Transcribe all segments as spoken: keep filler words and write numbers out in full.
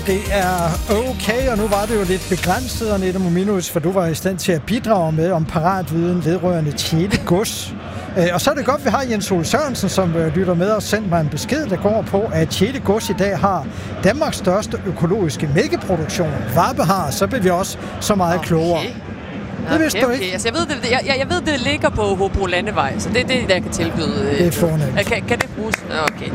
Det er okay, og nu var det jo lidt begrænset, Annette Mominus, for du var i stand til at bidrage med om paratviden vedrørende Tjele Gods. Og så er det godt, at vi har Jens Ole Sørensen, som lytter med og sendt mig en besked, der går på, at Tjele Gods i dag har Danmarks største økologiske mælkeproduktion. Varpe har, så bliver vi også så meget okay. klogere. Det vidste okay, du ikke. Okay. Altså, jeg, ved, det, jeg, jeg ved, det ligger på Hobro Landevej, så det er det, jeg kan tilbyde. Det er fornemt. Kan, kan det bruges? Okay.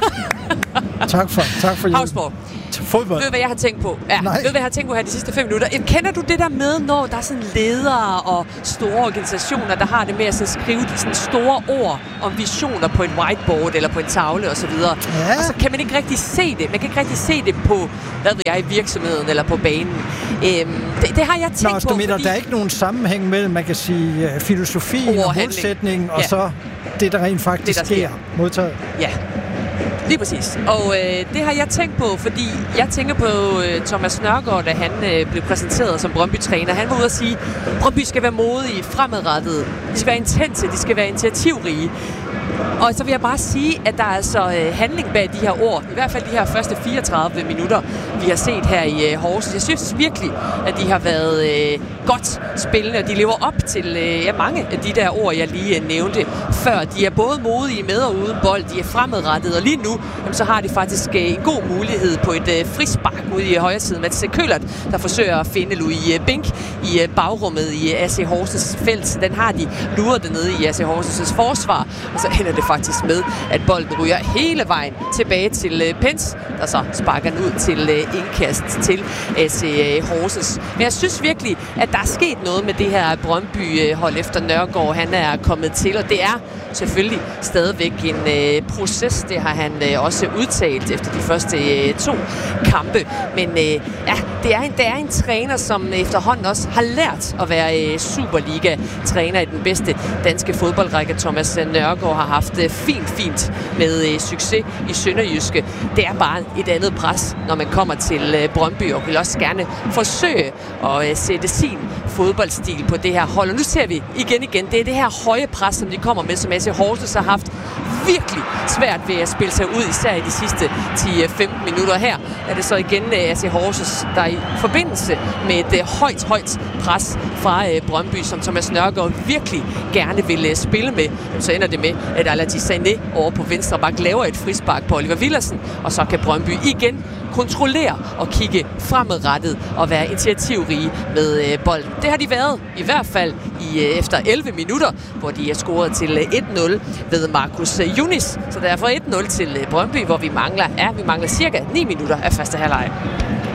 tak for, tak for hjælp. Havsborg. Fodbold. Ved du, hvad jeg har tænkt på? Ja, Nej. ved du, hvad jeg har tænkt på her de sidste fem minutter? Kender du det der med, når der er sådan ledere og store organisationer, der har det med at så skrive de sådan store ord om visioner på en whiteboard eller på en tavle osv.? Ja. Og så kan man ikke rigtig se det. Man kan ikke rigtig se det på, hvad ved jeg, i virksomheden eller på banen. Øhm, det, det har jeg tænkt Nå, på, du mener, fordi... der er ikke nogen sammenhæng mellem, man kan sige, filosofi og målsætning, og ja. så det, der rent faktisk det, der sker. sker. Modtaget. Ja. Lige præcis. Og øh, det har jeg tænkt på, fordi jeg tænker på øh, Thomas Nørgaard, da han øh, blev præsenteret som Brøndby-træner. Han var ude at sige, at Brøndby skal være modige, fremadrettede. De skal være intense, de skal være initiativrige. Og så vil jeg bare sige, at der er altså øh, handling bag de her ord. I hvert fald de her første fireogtredive minutter, vi har set her i øh, Horsens. Jeg synes virkelig, at de har været øh, godt spillende, og de lever op til øh, ja, mange af de der ord, jeg lige øh, nævnte før. De er både modige med og uden bold, de er fremadrettede, og lige nu jamen, så har de faktisk øh, en god mulighed på et øh, frispark ude i øh, højre side. Mats Køllert, der forsøger at finde Louis øh, Bink i øh, bagrummet i øh, A C Horsens felt. Den har de luret dernede i A C Horsens forsvar, og så ender det faktisk med, at bolden ryger hele vejen tilbage til uh, Pence, der så sparker den ud til uh, indkast til A C Horsens. Men jeg synes virkelig, at der er sket noget med det her Brøndby-hold efter Nørgaard. Han er kommet til, og det er selvfølgelig stadigvæk en uh, proces. Det har han uh, også udtalt efter de første uh, to kampe. Men uh, ja, det er, en, det er en træner, som efterhånden også har lært at være uh, Superliga-træner i den bedste danske fodboldrække. Thomas Nørgaard har haft uh, fint, fint med uh, succes i Sønderjyske. Det er bare et andet pres, når man kommer til uh, Brøndby, og vil også gerne forsøge at uh, sætte sin fodboldstil på det her hold. Og nu ser vi igen igen, det er det her høje pres, som de kommer med, som A C Horsens har haft virkelig svært ved at spille sig ud, især i de sidste ti til femten minutter. Her er det så igen A C Horsens, der i forbindelse med et uh, højt, højt pres fra uh, Brøndby, som Thomas Nørgaard virkelig gerne vil uh, spille med. Så ender det med, at Aladji Sané over på venstre bak laver et frispark på Oliver Villersen, og så kan Brøndby igen kontrollere og kigge fremadrettet og være initiativrige med øh, bolden. Det har de været, i hvert fald i, øh, efter elleve minutter, hvor de er scoret til øh, et nul ved Marcus øh, Yunis. Så derfor et nul til øh, Brøndby, hvor vi mangler, ja, vi mangler cirka ni minutter af første halvleg.